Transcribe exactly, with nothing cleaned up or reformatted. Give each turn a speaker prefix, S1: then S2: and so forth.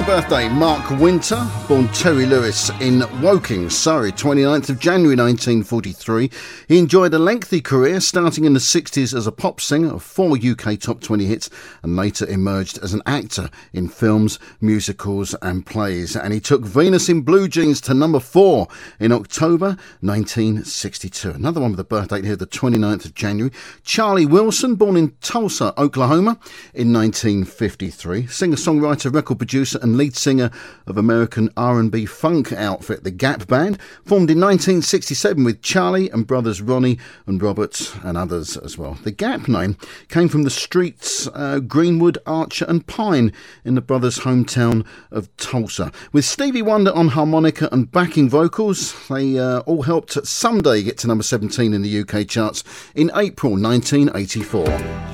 S1: Birthday, Mark Winter, born Terry Lewis in Woking, Surrey, twenty-ninth of January nineteen forty-three. He enjoyed a lengthy career, starting in the sixties as a pop singer of four U K top twenty hits, and later emerged as an actor in films, musicals and plays. And he took Venus in Blue Jeans to number four in October nineteen sixty-two. Another one with a birth date here, the twenty-ninth of January. Charlie Wilson, born in Tulsa, Oklahoma in nineteen fifty-three. Singer-songwriter, record producer and lead singer of American R and B funk outfit The Gap Band, formed in nineteen sixty-seven with Charlie and brothers Ronnie and Robert and others as well. The Gap name came from the streets uh, Greenwood, Archer and Pine in the brothers' hometown of Tulsa. With Stevie Wonder on harmonica and backing vocals, they uh, all helped Someday get to number seventeen in the U K charts in April nineteen eighty-four.